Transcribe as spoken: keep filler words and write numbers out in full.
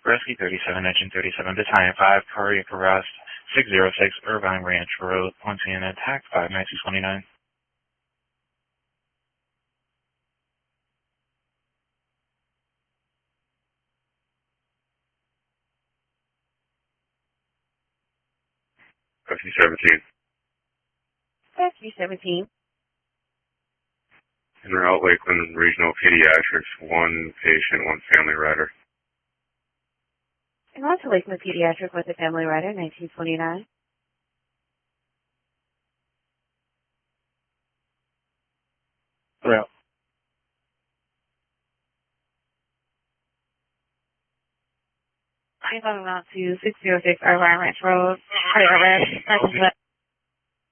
Rescue thirty-seven, Engine thirty-seven, Battalion five, cardiac arrest, six oh six Irvine Ranch Road, Montana, attack five nine two nine. Rescue seventeen. Rescue seventeen. En route, Lakeland Regional Pediatrics, one patient, one family rider. And on to Lakeland Pediatric with a family rider, nineteen twenty-nine. Route. I'm going on to six oh six Irvine Ranch Road, cardiac arrest,